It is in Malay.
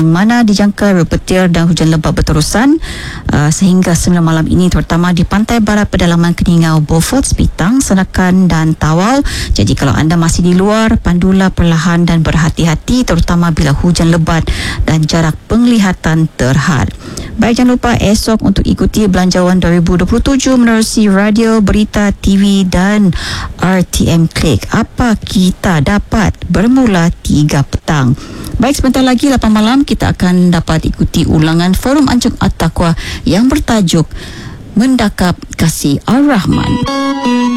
yang mana dijangka berpetir dan hujan lebat berterusan sehingga 9 malam ini, terutama di pantai barat pedalaman Keningau, Beaufort, Sepitang, Senakan dan Tawau. Jadi kalau anda masih di luar, pandulah perlahan dan berhati-hati, terutama bila hujan lebat dan jarak penglihatan terhad. Baik, jangan lupa esok untuk ikuti Belanjawan 2027 menerusi radio, berita, TV dan RTM Klik. Apa kita dapat bermula 3 petang. Baik, sebentar lagi 8 malam kita akan dapat ikuti ulangan Forum Anjung At-Taqwa yang bertajuk Mendakap Kasih Ar-Rahman.